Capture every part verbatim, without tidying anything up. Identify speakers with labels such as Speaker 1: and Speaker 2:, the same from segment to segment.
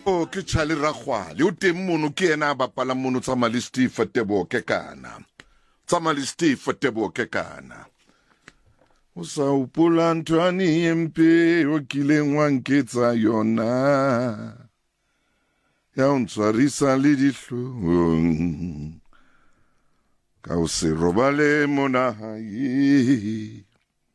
Speaker 1: O ke Charlie Ragwale o teng mono ke ena a bapala mono Tsamali Steve Tebokekana Tsamali Steve Tebokekana o sa upola ntwani empe o kileng wa nketsa yona ya o ntshwarisa le dihlong ka o se robale mona hae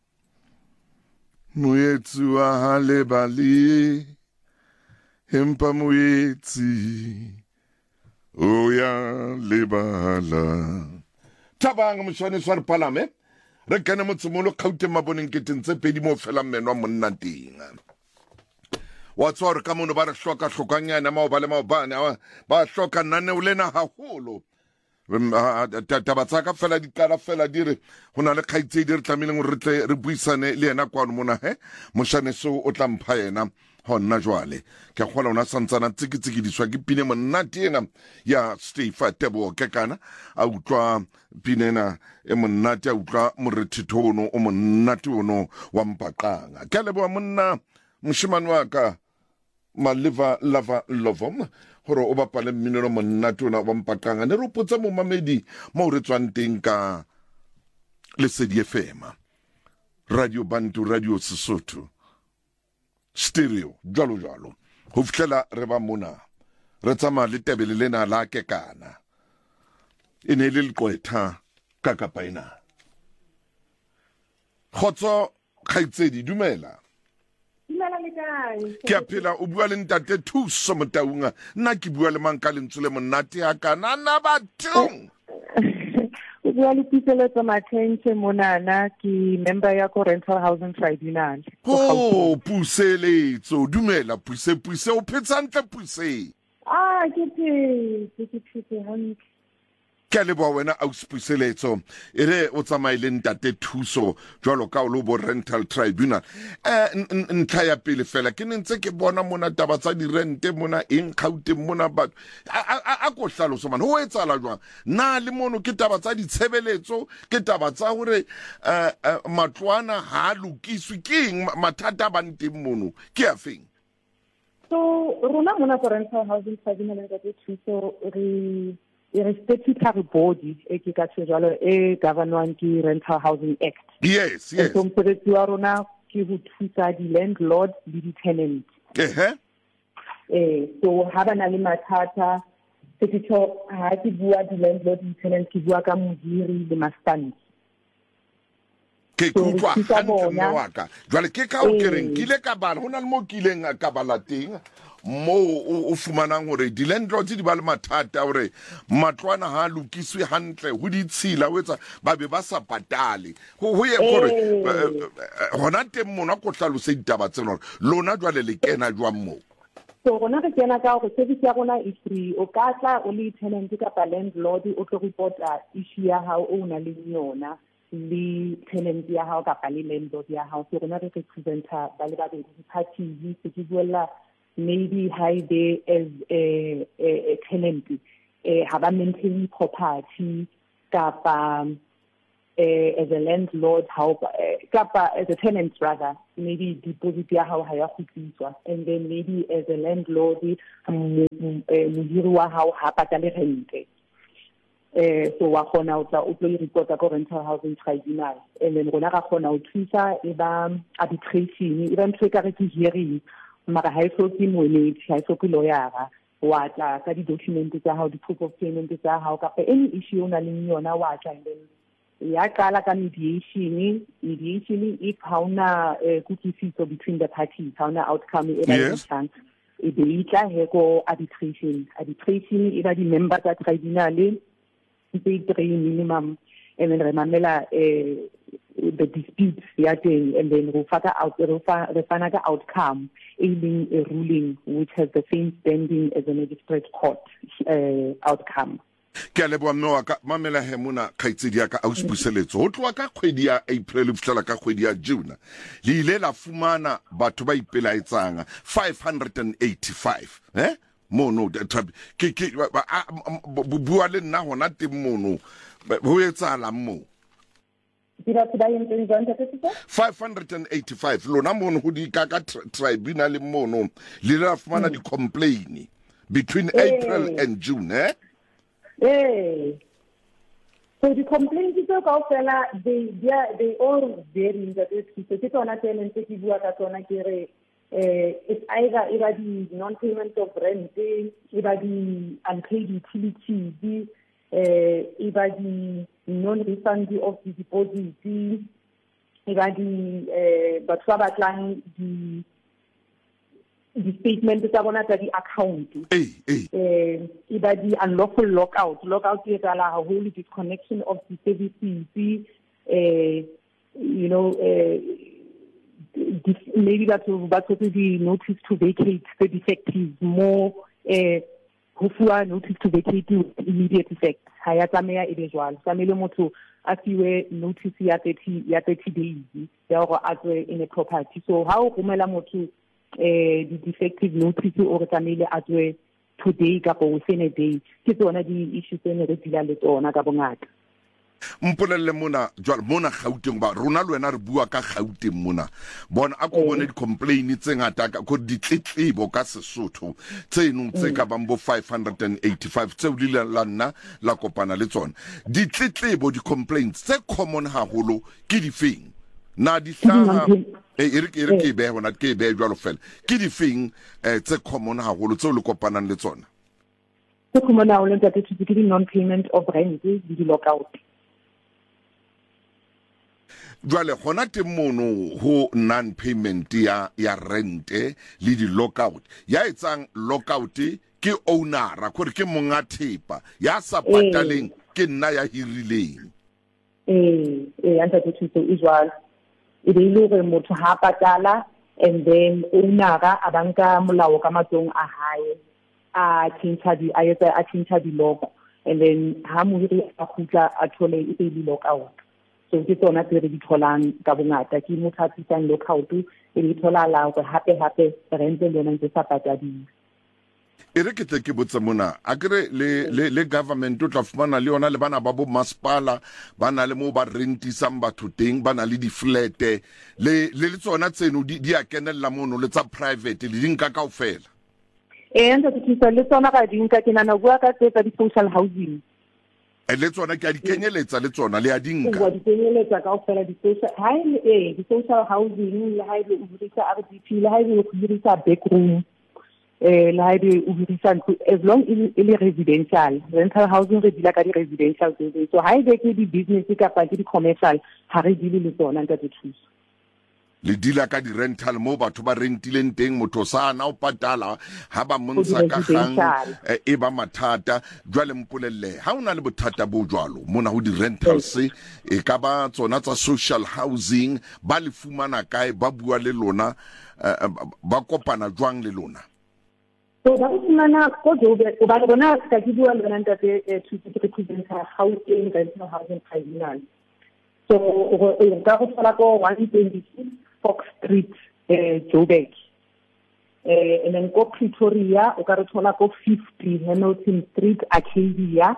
Speaker 1: moetsi wa halebali empa moetsi o ya lebala tabang moshwane swar palame re kana motsomolo khaute maboneng ketentse pedi mo fela menwa monna tinga wa tswara ka mono ba re hloka hlokanyana ma ba le maobane ba hloka nane o lena haholo taba tsa ka fela di qala fela dire hona le khaitse di re tlamileng re tle re buisane le ena kwano mona he moshane so o tla mpha yena hona jwale ke khola ona santsana tsikitsiki di swaki pine monate ena ya Steve Tebokekana a utlwa pinena e monate a utlwa morethithono o monate ono wa mpaqanga ke lebo monna moshimane wa ka Maliva Lava Lovom hore o bapale mmino monate ona wa mpaqanga ne re potsa mo mamedi mo re tswang teng ka Lesedi F M Radio Bantu Radio Sesotho stereo jalo jalo ho fihlela re ba mona re tsama le tebele lena la Kekana ene le leqwetha ka kapa ena khotso khaitsedi dumela
Speaker 2: dumela le kae
Speaker 1: ke a phela o bua le ntate Thuso Motaunga nna ke bua le mang ka lentswe le monate ya kana na batho
Speaker 2: o bua le Piseletso Mathenche monana ke member ya ko Rental Housing Tribunal
Speaker 1: oh Puseletso dumela puse puse o phetsantle puse
Speaker 2: ah ke ke ke ke hantle
Speaker 1: ke le ba wena au Puseletso ere o tsamaile ntate Thuso jwalo ka o lo bo Rental Tribunal eh ntlha ya pele fela ke ntse ke bona mona taba tsa di rente mona eng khaute mona ba a go hlalosa mana ho etsala jwang na le mono ke taba tsa ditshebeletso ke taba tsa hore matlwana ha lokiswe keng mathata ba nteng mono ke a feng
Speaker 2: so rona mona ko Rental Housing Tribunal ntate Thuso re e statutory body e ke ka tsejalo e governwang ke Rental Housing Act.
Speaker 1: Yes, yes.
Speaker 2: So mosebetsi wa rona ke ho thusa di landlord le di tenant.
Speaker 1: Eh
Speaker 2: eh so ha bana le mathata se ke tlo ha ke bua di landlord le tenant ke bua ka modiri le mastanti.
Speaker 1: Ke kutlwa hantle mo wa ka jwale ke ka o kereng ke ile ka bala hona le mo kileng ka bala teng mo o fumanang hore di landlords di ba le mathata hore matlwana ha lokiswe hantle ho ditshila o etsa ba be ba sa patale ho ye gore hona teng mona go hlalose ditaba tsena hore lona jwale le kena jwang mo
Speaker 2: so rona re kena ka hore service ya rona e free o ka tla o le tenant ka landlord o tlo reporta issue ya hao o na le yona le tenant ya hao ka le landlord ya hao so rona re representa ba le ba di parties se ke buella maybe high day as a, a, a tenant eh ha ba maintain property kapa eh as a landlord how kapa as a tenant rather maybe deposit ya hao ha ya khutliswa and then maybe as a landlord modiri wa hao ha patale rente eh so wa khona o tla o tlo report ko Rental Housing Tribunal and then rona ga khona o thusa e ba arbitration e ba ntse ka re ke hearing mara ha iso ke moeledi ha iso ke lawyer wa tla ka di document tsa hao di proof of payment tsa hao ka any issue ona le yona wa tla and then ya qala ka mediation mediation if hauna kutlisiso between the parties hauna outcome e ba ntshang e be itla he ko arbitration arbitration e ba di members tsa tribunal they three minimum and then remamela the dispute ya teng and then re faka out re fana ka outcome aiming a ruling which has the same standing as a magistrate court uh, outcome
Speaker 1: ke le bua mme wa ka mamela he mona khaitsedi ya ka Puseletso ho tloa ka kgwedi ya April fihlela ka kgwedi ya June le ile la fumana batho ba ipelaetsanga five hundred eighty-five eh mono ke ke bua le nna hona teng mono ho etsala mo five hundred eighty-five lona mono go di ka ka tribunal mono le ra fumana di complain between April and June eh
Speaker 2: eh so the complaints tse ka ofela they they are they all very in that so ke tsona tenant ke bua ka tsona ke re eh it's either either the non payment of rent either the unpaid utilities eh either the non refund of the deposit either the eh but fa batlang di the statement tsa bona tsa di account
Speaker 1: eh eh
Speaker 2: eh either the unlawful lockout lockout is ala a whole disconnection of the services eh you know eh maybe that that's the notice to vacate the defectives more eh hofua notice to vacate with immediate effect haya tsamea e le jwalo tsamele motho a fiwe notice ya thirty ya thirty days ya go atwe in a property so ha o romela motho eh the defective notice o re tsamele atwe today ka go within a day ke tsona di issues tse ne re dila le tsona ka bongata
Speaker 1: mpolelle mona jwale mona Gauteng ba rona le wena re bua ka Gauteng mona bona a go bona di complain tse ngata ka go ditletlebo ka Sesotho tse nong tse ka bang bo five hundred eighty-five tse o dile la nna la kopana le tsona ditletlebo di complaints tse common haholo ke di feng na di hlaha e ere ke ere ke be bona ke be jwalo fela ke di feng tse common haholo tse o le kopanang le tsona
Speaker 2: tse common haholo tse ke di non payment of rent di lockout
Speaker 1: jwale gona te mono ho non payment ya ya rent le di lockout ya etsang lockout ke owner gore ke monga thepa ya sa pataleng ke nna ya hirileng
Speaker 2: eh eh anta ke tshitse ijwal e be ile gore motho ha patala and then owner a banka molao ka matsong a hae a tshintsa di a etsa a tshintsa di lock and then ha mo hiri a khutla a thole e be di lockout so ke tsona tse re di tholang ka bongata ke motho a tsitsang lockout e di thola la go hape hape rent le yona ntse sa patadi
Speaker 1: e re ke tle ke botsa mona a kere le le le government o tla fumana le yona le bana ba bo masipala bana le mo ba rentisang batho teng bana le di flat le le tsona tseno di di a kenella mono le tsa private le dinka kaofela
Speaker 2: e ntse ke tsitsa le tsona ga dinka ke nana bua ka tsa di social housing
Speaker 1: le tsona ke a di kenyeletsa le tsona le a dinka
Speaker 2: wa di kenyeletsa ka ofela di social high eh di social housing le high le uburisa R D P le high le uburisa backroom eh le high le uburisa as long as it is residential rental housing re dila ka di residential so high le ke di business ka pa ke di commercial ha re dile le tsona nka di thusa
Speaker 1: le dila ka di rental mo batho ba rentileng teng motho sa na o patala ha ba montsha ka gang e ba mathata jwale mpolelle ha ona le bothata bo jwalo mona ho di rentals e ka ba tsona tsa social housing ba le fumana kae ba bua le lona ba kopana jwang le lona
Speaker 2: so ba fumana ko jobe o ba bona ka ke bua le lona ntate to represent Gauteng rental housing tribunal so o ka go tsala ko one twenty-six Fox Street eh Joburg eh and then go Pretoria o ka re thola go fifty Hamilton Street Arcadia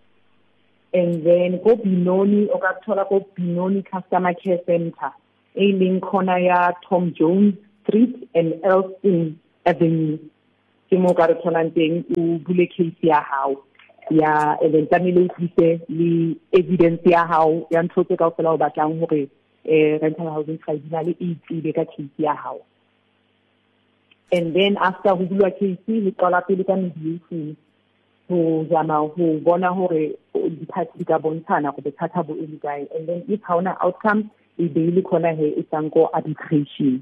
Speaker 2: and then go Binoni o ka thola go Binoni Customer Care Center e leng khona ya Tom Jones Street and Elston Avenue ke mo ka re thola teng o bule case ya hao ya eventually le le evidence ya hao ya ntse ka ofela o batlang hore eh rental housing tribunal e tsile ka case ya hao and then after ho bulwa case le qala pele ka mediation ho zama ho bona hore di party ka bontshana go bethatha bo e kae and then if hauna outcome e be ile khona he e tsango arbitration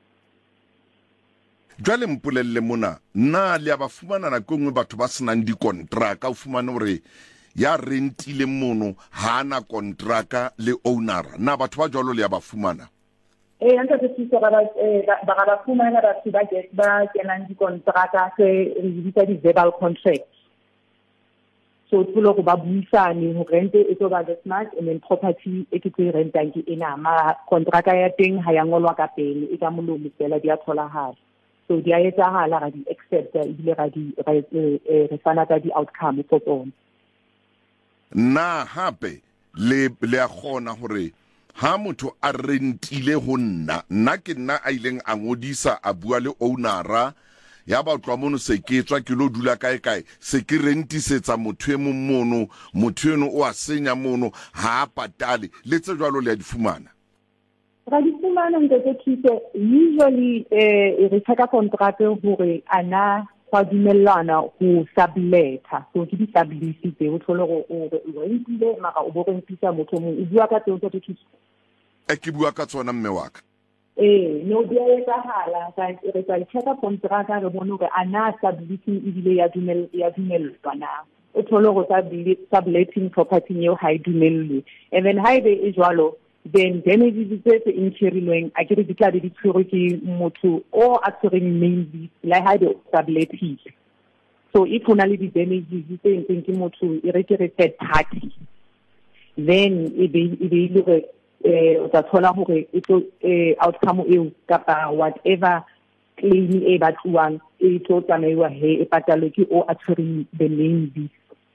Speaker 1: jwale mpolelle mona na le ba fumana na kongwe batho ba senang di contract o fumana hore ya rentile mono hana kontraka le owner na batho ba jwalo le ba fumana
Speaker 2: eh ntse se tshisa ba ba ba fumana ba ba get ba kenang di kontraka se re bitsa di verbal contract so tlo go ba buisane ho rente e tlo ba the smart and then property e ke tse rentang ke ena ma kontraka ya teng ha ya ngolwa ka pele e ka molomo fela di a thola ha so di a etsa hala ga di accept e bile ga di re fana ka di outcome for tsone
Speaker 1: na hape le le a gona hore ha motho a rentile ho nna nna ke nna a ileng a ngodisa a bua le ownera ya ba tloa mono se ke tswa ke lo dula kae kae se ke rentisetsa motho e mong mono motho eno o a senya mono ha a patale le tse jwalo le a di fumana
Speaker 2: ra di fumana ntse ke thise usually eh re tsaka contract hore ana kwa dumellana ho subletter so ke di sublease tse o tlhole go o rentile mara o bo rentisa motho mong o bua ka tseo tse ke
Speaker 1: e ke bua ka tsona mme wa ka
Speaker 2: eh no dia etsa hala ka re tsa check up contract re bona gore ana subleasing e bile ya dumel ya dumellwa na o tlhole go subletting property eo ha e dumellwe and then ha e be e jwalo then damages tse insurilweng a ke re di tla di tshwere ke motho o a tshwereng mainly la ha de subletting so if una le di damages tse ntseng ke motho e re ke re third party then e be e be ile re eh o tla thola hore e tlo outcome eo kapa whatever claim e batluwang e tlo tsamaiwa he e patalwe ke o a tshwereng the main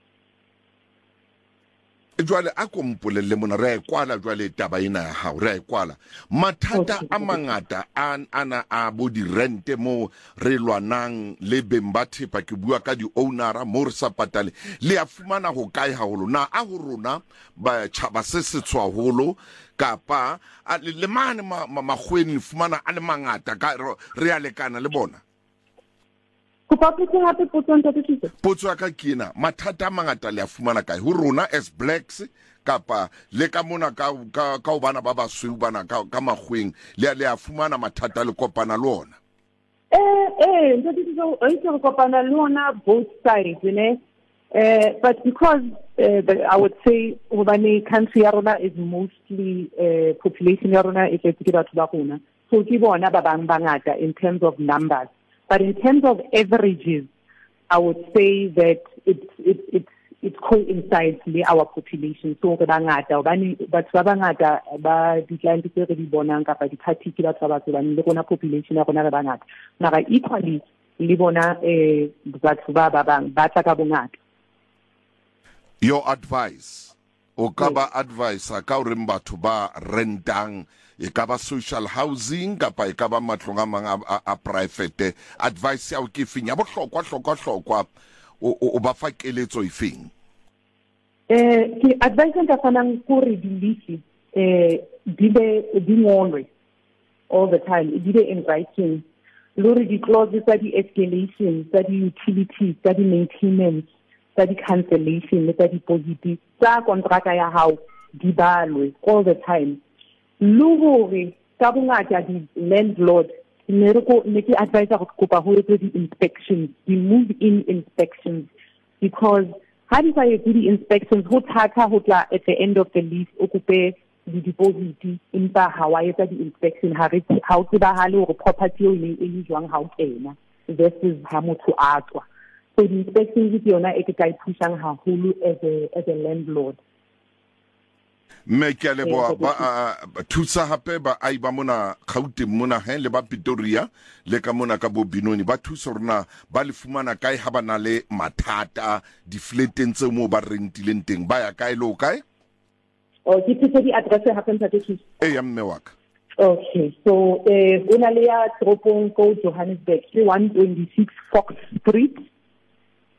Speaker 1: jwale a kompolelle mona re a kwala jwale taba ena ya hao re a kwala mathata a mangata ana a bo di rente mo re lwanang le bemba thepa ke bua ka di ownera mo re sa patale le a fumana go kae haholo na a go rona ba tshaba se se tswaholo kapa le mane magweni fumana a le mangata ka re a lekana le bona potso ya ka ke ena mathata a mangata le a fumana kae ho rona as blacks kapa le ka mona ka ka bana ba basweu bana ka magweng le le a fumana mathata le kopana le ona
Speaker 2: eh eh ntse ke go itse kopana le ona both sides ne eh but because uh, the, I would say hobane country ya rona is mostly uh, population ya rona e tletse ke batho ba rona so ke bona ba bang bangata in terms of numbers. But in terms of averages, I would say that it it it it coincides with our population. So re bangata obane batho ba bangata ba di-client tse re di bonang kapa di-party ke batho ba tsebang le rona population ya rona re bangata. Mara equally le bona eh batho ba ba bang ba tla ka bongata.
Speaker 1: Your advice o ka ba advice ka o reng batho ba rentang e ka ba social housing kapa e ka ba matlong a mang a private advice ya o ke fenya bohlokwa hlokwa hlokwa o ba fa keletso ifeng
Speaker 2: eh ke advice nka fanang go re di lease eh di be di ngolwe all the time di be in writing lori di clauses tsa di escalation tsa di utilities tsa di maintenance tsa di cancellation tsa deposit tsa contract ya hao di balwe all the time lugore ka bongata di landlord ne re ko ne ke advise go kopa ho etse di inspections di move in inspections because ha di sa etse di inspections ho thata ho tla at the end of the lease o kope di deposit impa ha wa etsa di inspection ha re ha o tseba hale hore property o ne e jwang ha o kena versus ha motho a tswa so di inspections ke yona e ke ka ipushang haholo as a as a landlord
Speaker 1: me ke le boa ba thusa hape ba ai ba mona Gauteng mona he le ba Pretoria le ka mona ka bo Binoni ba thusa rona ba le fumana kae ha bana le mathata di flateng tse mo ba rentileng teng ba ya kae lo kae
Speaker 2: o ke tse di address happen sa ke
Speaker 1: eh ya mme waka
Speaker 2: okay so eh una le ya tropong ko Johannesburg one twenty-six Fox Street